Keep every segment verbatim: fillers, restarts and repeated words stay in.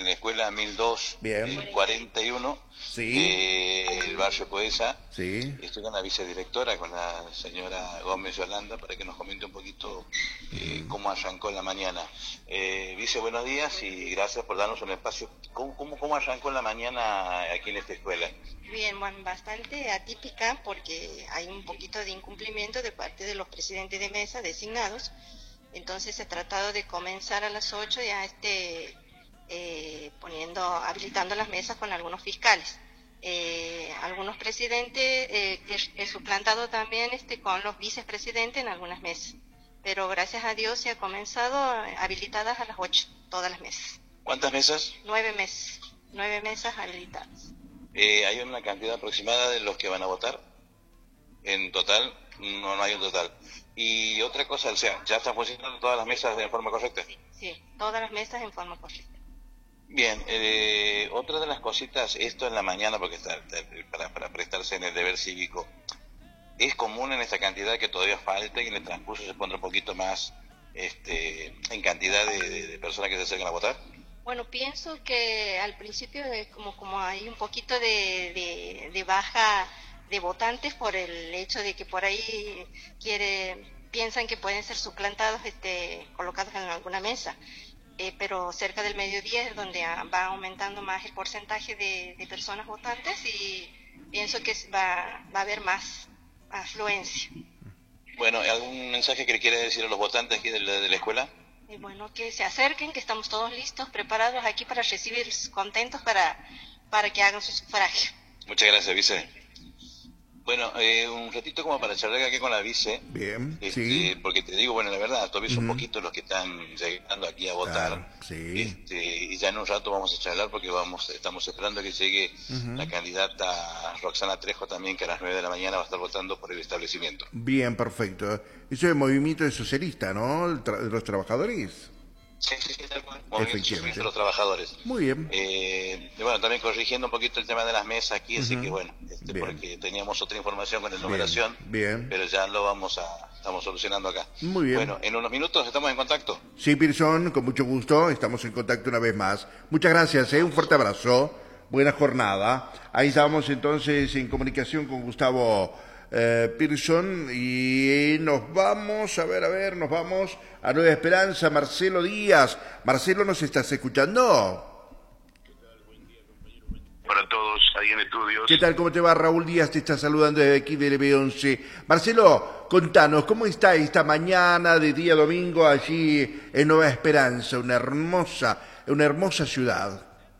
en la escuela mil dos, Bien. cuarenta y uno, Sí. eh, el barrio Poesa. Sí. Estoy con la vicedirectora, con la señora Gómez Yolanda, para que nos comente un poquito eh, Mm. cómo arrancó la mañana. Eh, vice, buenos días y gracias por darnos un espacio. ¿Cómo, cómo, cómo arrancó la mañana aquí en esta escuela? Bien, bueno, bastante atípica porque hay un poquito de incumplimiento de parte de los presidentes de mesa designados. Entonces se ha tratado de comenzar a las ocho ya este, eh, poniendo, habilitando las mesas con algunos fiscales. Eh, algunos presidentes, eh, he, he suplantado también este, con los vicepresidentes en algunas mesas. Pero gracias a Dios se ha comenzado habilitadas a las ocho, todas las mesas. ¿Cuántas mesas? Nueve mesas, nueve mesas habilitadas. Eh, ¿Hay una cantidad aproximada de los que van a votar? En total, no, no hay un total. Y otra cosa, o sea, ¿ya están funcionando todas las mesas de forma correcta? Sí, sí, todas las mesas en forma correcta. Bien, eh, otra de las cositas, esto en la mañana, porque está, está para, para prestarse en el deber cívico, ¿es común en esta cantidad que todavía falta y en el transcurso se pondrá un poquito más este, en cantidad de, de, de personas que se acercan a votar? Bueno, pienso que al principio es como, como hay un poquito de, de, de baja de votantes por el hecho de que por ahí quiere, piensan que pueden ser suplantados, este, colocados en alguna mesa. Eh, pero cerca del mediodía es donde a, va aumentando más el porcentaje de, de personas votantes y pienso que va, va a haber más afluencia. Bueno, ¿algún mensaje que le quiere decir a los votantes aquí de la, de la escuela? Y bueno, que se acerquen, que estamos todos listos, preparados aquí para recibir, contentos para, para que hagan su sufragio. Muchas gracias, vice. Bueno, eh, un ratito como para charlar aquí con la vice. Bien, este, sí. Porque te digo, bueno, la verdad, todavía son Uh-huh. poquitos los que están llegando aquí a votar. Claro, sí. Este, y ya en un rato vamos a charlar porque vamos, estamos esperando que llegue Uh-huh. la candidata Roxana Trejo también, que a las nueve de la mañana va a estar votando por el establecimiento. Bien, perfecto. Eso es el movimiento de socialista, ¿no? El tra- de los trabajadores. Sí, sí, sí, tal cual. Movimiento Efectivamente. Socialista de los Trabajadores. Muy bien. Eh, y bueno, también corrigiendo un poquito el tema de las mesas aquí, así Ujú. que bueno, este, Bien. porque teníamos otra información con la Bien, numeración, bien. pero ya lo vamos a, estamos solucionando acá. Muy bien. Bueno, en unos minutos estamos en contacto. Sí, Pearson, con mucho gusto. Estamos en contacto una vez más. Muchas gracias, ¿eh? Un fuerte abrazo. Buena jornada. Ahí estábamos entonces en comunicación con Gustavo eh, Pearson y nos vamos, a ver, a ver, nos vamos a Nueva Esperanza. Marcelo Díaz. Marcelo, ¿nos estás escuchando? Para todos ahí en estudios. ¿Qué tal? ¿Cómo te va? Raúl Díaz te está saludando desde aquí del B once. Marcelo, contanos, ¿cómo está esta mañana de día domingo allí en Nueva Esperanza? Una hermosa, una hermosa ciudad.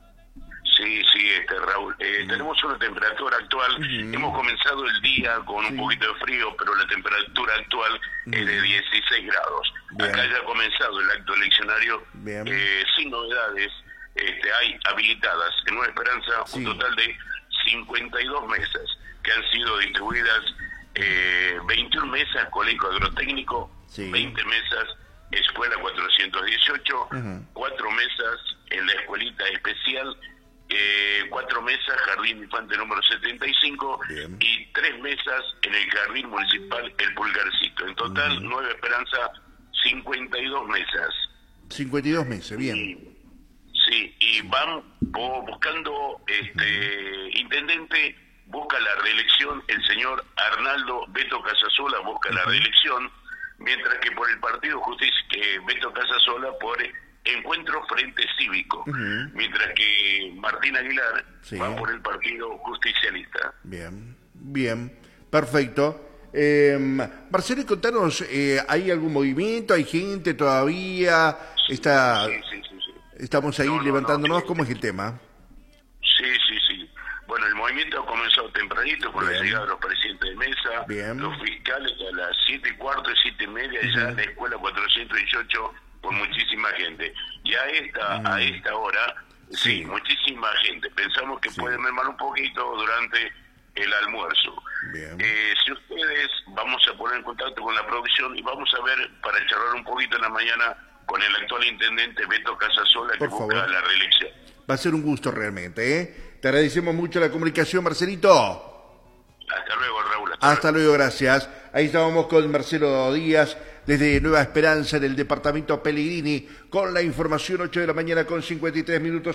Sí, sí, este Raúl. Eh, tenemos una temperatura actual. Uh-huh. Hemos comenzado el día con Sí. un poquito de frío, pero la temperatura actual es de dieciséis grados. Bien. Acá ya ha comenzado el acto eleccionario Bien. eh, sin novedades. Este, hay habilitadas en Nueva Esperanza Sí. un total de cincuenta y dos mesas que han sido distribuidas, eh, veintiuna mesas colegio agrotécnico, Sí. veinte mesas escuela cuatrocientos dieciocho, Ujú. cuatro mesas en la escuelita especial, eh, cuatro mesas jardín infante número setenta y cinco Bien. y tres mesas en el jardín municipal El Pulgarcito. En total, Ujú. Nueva Esperanza, cincuenta y dos mesas. cincuenta y dos meses, bien. Y- sí, y van po- buscando, este intendente busca la reelección, el señor Arnaldo Beto Casasola busca la Ujú. reelección, mientras que por el Partido Justicia, que Beto Casasola por Encuentro Frente Cívico, Ujú. mientras que Martín Aguilar Sí. va por el Partido Justicialista. Bien, bien, perfecto. Eh, Marcelo, y contanos, eh, ¿hay algún movimiento? ¿Hay gente todavía? Está, Sí, sí, sí, sí. estamos ahí No, no, levantándonos. no. ¿Cómo es el tema? Sí, sí, sí. Bueno, el movimiento ha comenzado tempranito con Bien. la llegada de los presidentes de mesa, Bien. los fiscales a las siete y cuarto y siete y media, ya Ujú. en la escuela cuatrocientos dieciocho con muchísima gente. Y a esta, a esta hora, sí, Sí. muchísima gente. Pensamos que Sí. puede mermar un poquito durante el almuerzo. Bien. Eh, si ustedes, vamos a poner en contacto con la producción y vamos a ver, para charlar un poquito en la mañana, con el actual intendente Beto Casasola, que Por busca favor. la reelección. Va a ser un gusto realmente, ¿eh? Te agradecemos mucho la comunicación, Marcelito. Hasta luego, Raúl. Hasta, Hasta luego, gracias. Ahí estábamos con Marcelo Díaz desde Nueva Esperanza, en el departamento Pellegrini, con la información ocho de la mañana con cincuenta y tres minutos.